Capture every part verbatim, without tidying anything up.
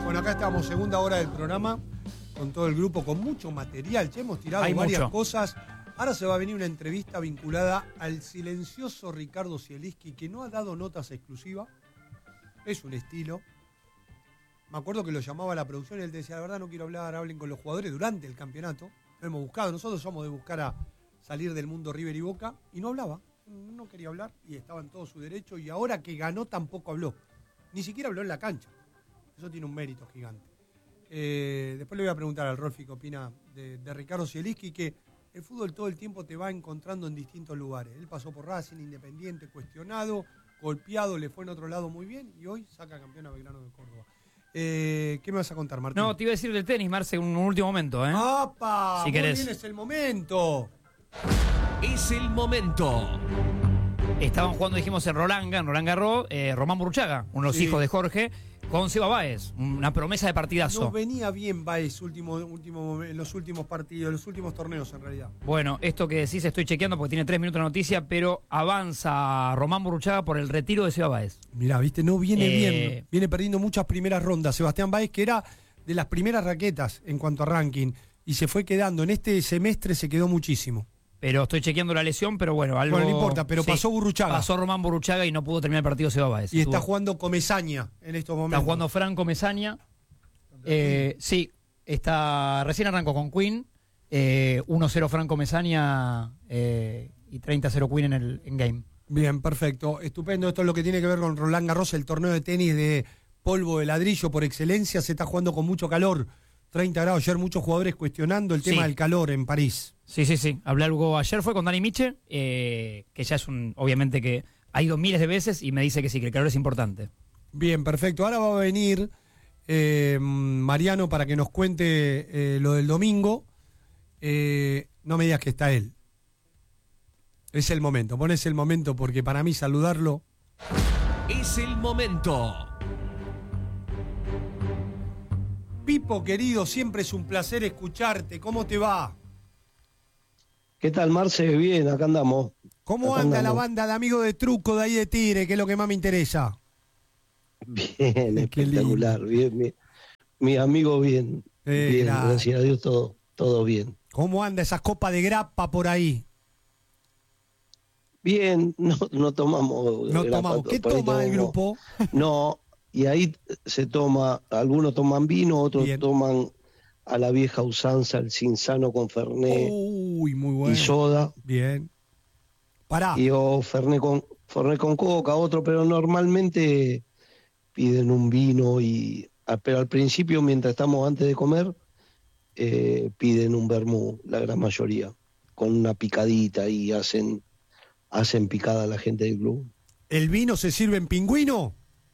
Bueno, acá estamos, segunda hora del programa, con todo el grupo, con mucho material. Ya hemos tirado Hay varias mucho. cosas. Ahora se va a venir una entrevista vinculada al silencioso Ricardo Zielinski, que no ha dado notas exclusivas. Es un estilo. Me acuerdo que lo llamaba a la producción y él te decía, la verdad no quiero hablar, hablen con los jugadores durante el campeonato. Lo hemos buscado, nosotros somos de buscar a salir del mundo River y Boca, y no hablaba, no quería hablar, y estaba en todo su derecho, y ahora que ganó tampoco habló. Ni siquiera habló en la cancha. Eso tiene un mérito gigante. Eh, después le voy a preguntar al Rolfi qué opina de, de Ricardo Zielinski, que el fútbol todo el tiempo te va encontrando en distintos lugares. Él pasó por Racing, Independiente, cuestionado, golpeado, le fue en otro lado muy bien, y hoy saca campeón a Belgrano de Córdoba. Eh, ¿Qué me vas a contar, Martín? No, te iba a decir del tenis, Marce, un último momento, ¿eh? ¡Apa! Si Muy querés. bien, es el momento. Es el momento. Estaban jugando, dijimos, en Roland, en Roland Garros, eh, Román Burruchaga, uno de los Sí. hijos de Jorge, con Seba Báez, una promesa de partidazo. No venía bien Baez último, último, en los últimos partidos, en los últimos torneos en realidad. Bueno, esto que decís estoy chequeando porque tiene tres minutos de noticia, pero avanza Román Burruchaga por el retiro de Seba Báez. Mirá, viste, no viene Eh, bien. Viene perdiendo muchas primeras rondas. Sebastián Báez, que era de las primeras raquetas en cuanto a ranking, y se fue quedando. En este semestre se quedó muchísimo. Pero estoy chequeando la lesión, pero bueno, algo... Bueno, no importa, pero pasó Burruchaga. Pasó Román Burruchaga y no pudo terminar el partido Seba Báez. Y está Estuvo- jugando Comesaña en estos momentos. Está jugando Franco Mesaña. Eh, sí, está recién arrancó con Queen. Eh, uno cero Franco Mesaña eh, y treinta cero Queen en el en game. Bien, perfecto. Estupendo. Esto es lo que tiene que ver con Roland Garros, el torneo de tenis de polvo de ladrillo por excelencia. Se está jugando con mucho calor. treinta grados. Ayer muchos jugadores cuestionando el Sí. tema del calor en París. Sí, sí, sí. Hablé algo ayer, fue con Dani Miche, eh, que ya es un, obviamente que ha ido miles de veces y me dice que sí, que el calor es importante. Bien, perfecto. Ahora va a venir eh, Mariano para que nos cuente eh, lo del domingo. Eh, no me digas que está él. Es el momento, pones el momento porque para mí saludarlo. Es el momento. Pipo, querido, siempre es un placer escucharte. ¿Cómo te va? ¿Qué tal, Marce? Bien, acá andamos. ¿Cómo Acá anda la andamos. banda de amigos de Truco de ahí de Tigre, que es lo que más me interesa? Bien, Qué espectacular. Bien, mi, mi amigo bien. Eh, bien, gracias. gracias a Dios, todo, todo bien. ¿Cómo anda esas copas de grapa por ahí? Bien, no, no tomamos. No grapa, tomamos. ¿Qué por ahí toma el tomamos- grupo? No, y ahí se toma, algunos toman vino, otros Bien. toman a la vieja usanza, el cinzano con fernet Uy, muy bueno. y soda. Bien. Pará. Y o fernet con, fernet con coca, otro, pero normalmente piden un vino y ah, pero al principio, mientras estamos antes de comer, eh, piden un vermú, la gran mayoría, con una picadita y hacen, hacen picada a la gente del club. ¿El vino se sirve en pingüino?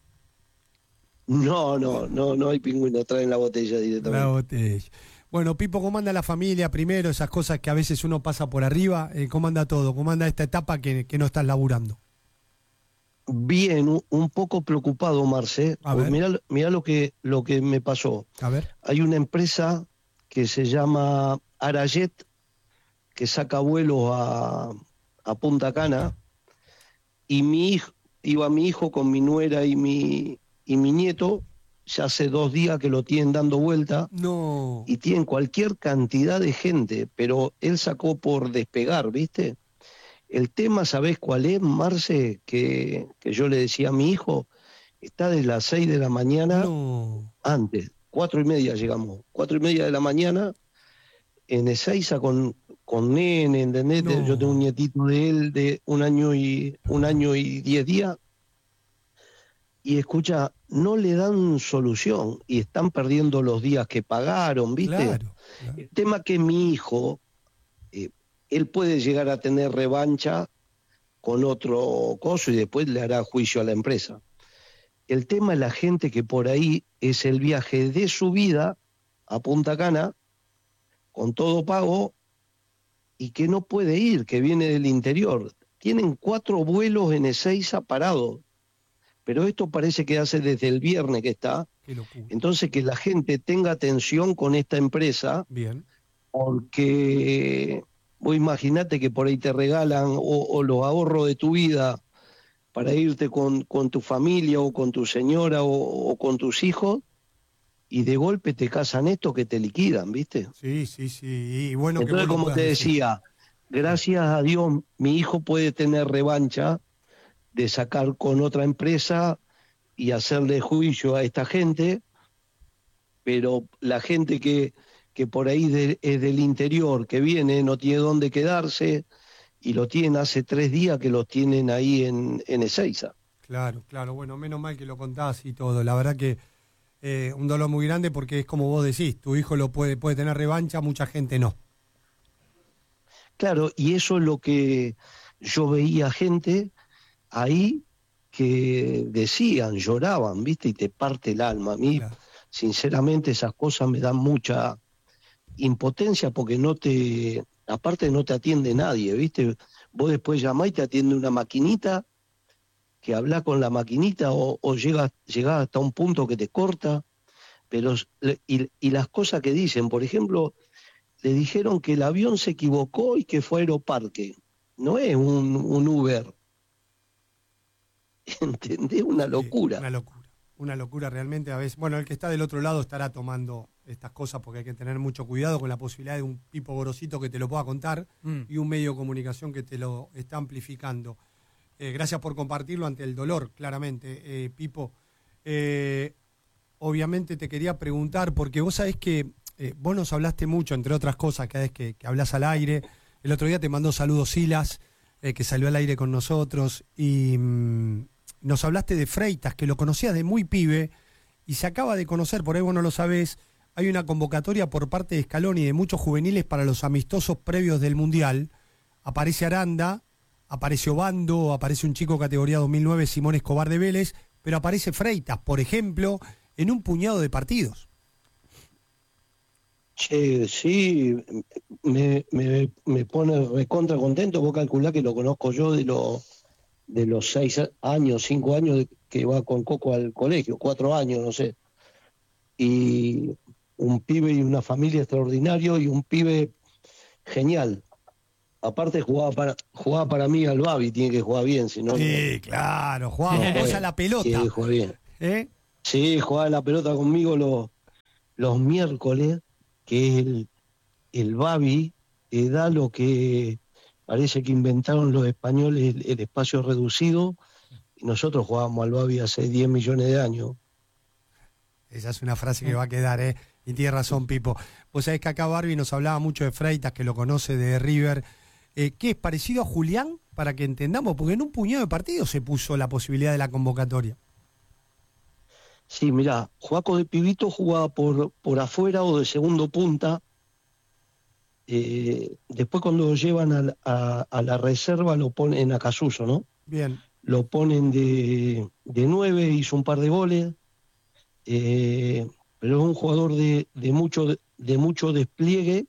No, no, no, no hay pingüino, traen la botella La directamente. botella. Bueno, Pipo, ¿cómo anda la familia primero? Esas cosas que a veces uno pasa por arriba. Eh, ¿Cómo anda todo? ¿Cómo anda esta etapa que, que no estás laburando? Bien, un, un poco preocupado, Marce. A ver. Mirá, mirá lo que, lo que me pasó. A ver. Hay una empresa que se llama Arayet, que saca vuelos a, a Punta Cana, y mi hijo, iba mi hijo con mi nuera y mi, y mi nieto, ya hace dos días que lo tienen dando vuelta, No. y tienen cualquier cantidad de gente, pero él sacó por despegar, ¿viste? El tema, ¿sabés cuál es, Marce? Que, que yo le decía a mi hijo, está de las seis de la mañana, No. antes, cuatro y media llegamos, cuatro y media de la mañana, en Ezeiza con, con nene, ¿entendés? No. Yo tengo un nietito de él de un año y un año y diez días, y escucha, no le dan solución, y están perdiendo los días que pagaron, ¿viste? Claro. claro. El tema que mi hijo, eh, él puede llegar a tener revancha con otro coso y después le hará juicio a la empresa. El tema es la gente que por ahí es el viaje de su vida a Punta Cana, con todo pago, y que no puede ir, que viene del interior. Tienen cuatro vuelos en Ezeiza parados, pero esto parece que hace desde el viernes que está. Qué locura. Entonces que la gente tenga atención con esta empresa, Bien. porque vos imaginate que por ahí te regalan o, o los ahorros de tu vida para irte con, con tu familia o con tu señora o, o con tus hijos, y de golpe te casan esto que te liquidan, ¿viste? Sí, sí, sí. Y bueno, que Entonces, vos lo como puedas te decir. decía, gracias a Dios, mi hijo puede tener revancha de sacar con otra empresa y hacerle juicio a esta gente, pero la gente que, que por ahí de- es del interior, que viene, no tiene dónde quedarse, y lo tienen hace tres días que los tienen ahí en, en Ezeiza. Claro, claro. Bueno, menos mal que lo contás y todo. La verdad que eh, un dolor muy grande porque es como vos decís, tu hijo lo puede, puede tener revancha, mucha gente no. Claro, y eso es lo que yo veía gente ahí que decían, lloraban, ¿viste? Y te parte el alma. A mí, Claro. sinceramente, esas cosas me dan mucha impotencia porque no te, aparte no te atiende nadie, ¿viste? Vos después llamás y te atiende una maquinita, que habla con la maquinita o, o llegas, llegás hasta un punto que te corta, pero y, y las cosas que dicen, por ejemplo, le dijeron que el avión se equivocó y que fue Aeroparque, no es un, un Uber, ¿entendés? Una Sí, locura. una locura. Una locura realmente a veces. Bueno, el que está del otro lado estará tomando estas cosas porque hay que tener mucho cuidado con la posibilidad de un tipo grosito que te lo pueda contar Mm. y un medio de comunicación que te lo está amplificando. Eh, gracias por compartirlo ante el dolor, claramente, eh, Pipo. Eh, obviamente te quería preguntar, porque vos sabés que eh, vos nos hablaste mucho, entre otras cosas, cada vez que, que hablas al aire. El otro día te mandó saludos Silas, eh, que salió al aire con nosotros, y mm, nos hablaste de Freitas, que lo conocías de muy pibe, y se acaba de conocer, por ahí vos no lo sabés, hay una convocatoria por parte de Scaloni de muchos juveniles para los amistosos previos del Mundial. Aparece Aranda, aparece Obando, aparece un chico categoría dos mil nueve, Simón Escobar de Vélez, pero aparece Freitas, por ejemplo, en un puñado de partidos. Che, sí, me, me, me pone recontra contento. Vos calculá que lo conozco yo de, lo, de los seis años, cinco años de- que va con Coco al colegio, cuatro años, no sé. Y un pibe y una familia extraordinario y un pibe genial. Aparte jugaba para, jugaba para mí al Babi, tiene que jugar bien, si no, no, Sí, claro, jugaba no vos puede. a la Tiene pelota. que jugar bien. ¿Eh? Sí, jugaba la pelota conmigo los, los miércoles, que es el, el Babi, eh, da lo que parece que inventaron los españoles, el, el espacio reducido, y nosotros jugábamos al Babi hace diez millones de años. Esa es una frase que va a quedar, ¿eh? Y tiene razón, Pipo. Vos sabés que acá Barbie nos hablaba mucho de Freitas, que lo conoce de River. Eh, ¿Qué es parecido a Julián? Para que entendamos, porque en un puñado de partidos se puso la posibilidad de la convocatoria. Sí, mirá, Joaco de Pibito jugaba por, por afuera o de segundo punta. Eh, después cuando lo llevan a, la- a- a la reserva lo ponen a Casuso, ¿no? Bien, Lo ponen de, de nueve, hizo un par de goles, eh, pero es un jugador de, de mucho, de mucho despliegue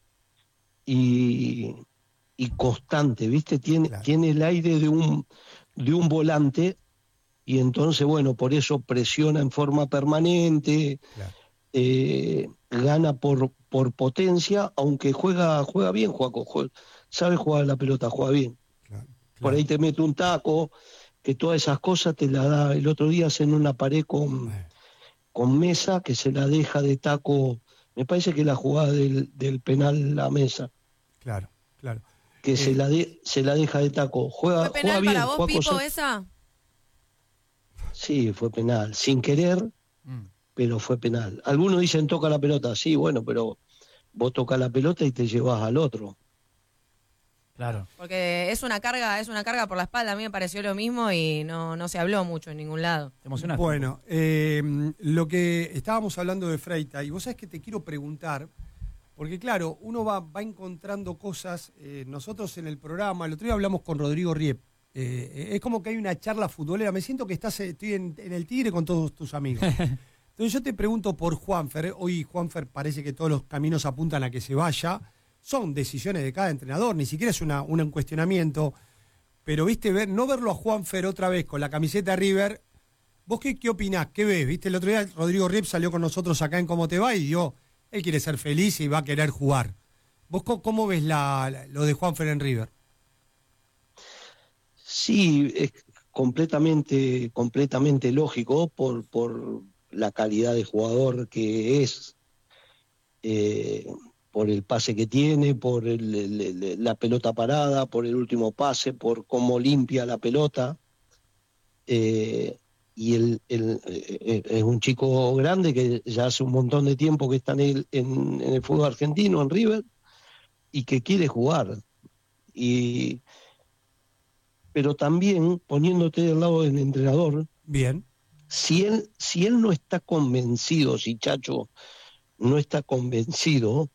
y, y constante, ¿viste? Tiene, claro. tiene el aire de un, de un volante y entonces, bueno, por eso presiona en forma permanente, claro. eh, gana por, por potencia, aunque juega, juega bien, Joaco, juega- sabe jugar la pelota, juega bien. Claro, Por claro. ahí te mete un taco, que todas esas cosas te la da. El otro día hacen una pared con, Eh, con Mesa, que se la deja de taco, me parece que la jugada del, del penal la Mesa, Claro, claro. que se, Eh, la de, se la deja de taco. Juega, ¿Fue juega penal bien, para vos, Joaco Pipo, Sa- esa? Sí, fue penal, sin querer, Mm. pero fue penal. Algunos dicen toca la pelota, sí, bueno, pero vos tocas la pelota y te llevas al otro. Claro. Porque es una carga, es una carga por la espalda. A mí me pareció lo mismo y no, no se habló mucho en ningún lado. ¿Te emocionaste? Bueno, eh, lo que estábamos hablando de Freitas, y vos sabés que te quiero preguntar, porque claro, uno va, va encontrando cosas, eh, nosotros en el programa, el otro día hablamos con Rodrigo Riep, eh, es como que hay una charla futbolera, me siento que estás, estoy en, en el Tigre con todos tus amigos. Entonces yo te pregunto por Juanfer, eh, hoy Juanfer parece que todos los caminos apuntan a que se vaya, son decisiones de cada entrenador, ni siquiera es una, una- un cuestionamiento, pero viste, ver, no verlo a Juanfer otra vez con la camiseta de River. ¿Vos qué, qué opinás? ¿Qué ves? ¿Viste? El otro día Rodrigo Riep salió con nosotros acá en Cómo Te Va y dio, él quiere ser feliz y va a querer jugar. ¿Vos cómo, cómo ves la, la- lo de Juanfer en River? Sí, es completamente, completamente lógico por, por la calidad de jugador que es, eh, por el pase que tiene, por el, el, el, la pelota parada, por el último pase, por cómo limpia la pelota. Eh, y el, el, eh, es un chico grande que ya hace un montón de tiempo que está en el, en, en el fútbol argentino, en River, y que quiere jugar. Y, pero también, poniéndote del lado del entrenador, bien, si él, si él no está convencido, si Chacho no está convencido,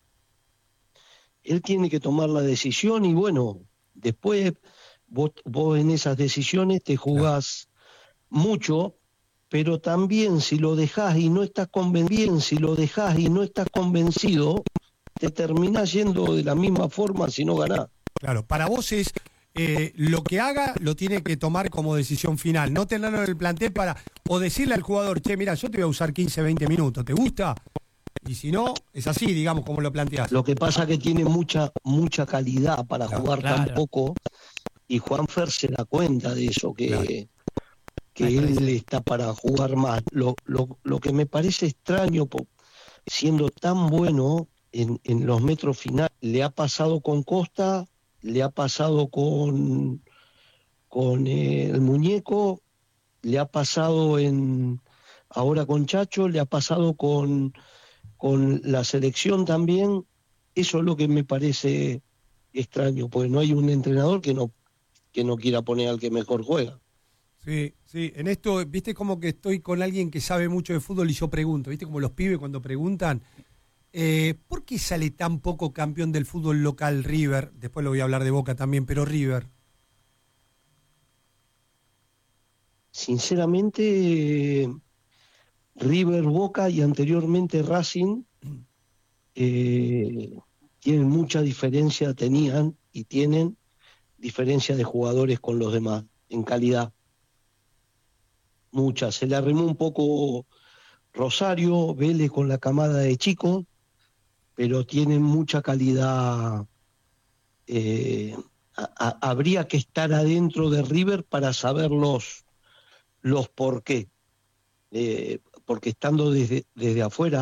él tiene que tomar la decisión y bueno, después vos, vos en esas decisiones te jugás claro. mucho, pero también si lo dejás y no estás convencido, si lo dejás y no estás convencido, te terminás yendo de la misma forma si no ganás. Claro, para vos es eh, lo que haga lo tiene que tomar como decisión final, no tenerlo en el plantel para, o decirle al jugador, che, mira, yo te voy a usar quince, veinte minutos, ¿te gusta? Y si no, es así, digamos, como lo planteás. Lo que pasa es que tiene mucha mucha calidad para claro, jugar claro. tan poco, y Juanfer se da cuenta de eso, que, claro. que él parece. está para jugar más. Lo, lo, lo que me parece extraño, siendo tan bueno en, en los metros finales, le ha pasado con Costa, le ha pasado con, con eh, el Muñeco, le ha pasado en ahora con Chacho, le ha pasado con... con la selección también. Eso es lo que me parece extraño, porque no hay un entrenador que no, que no quiera poner al que mejor juega. Sí, sí, en esto, viste como que estoy con alguien que sabe mucho de fútbol y yo pregunto, viste como los pibes cuando preguntan, eh, ¿por qué sale tan poco campeón del fútbol local River? Después lo voy a hablar de Boca también, pero River. Sinceramente... River, Boca y anteriormente Racing eh, tienen mucha diferencia, tenían y tienen diferencia de jugadores con los demás en calidad. Muchas. Se le arrimó un poco Rosario, Vélez con la camada de chicos, pero tienen mucha calidad. Eh, a, a, habría que estar adentro de River para saber los, los por qué. Eh, porque estando desde, desde afuera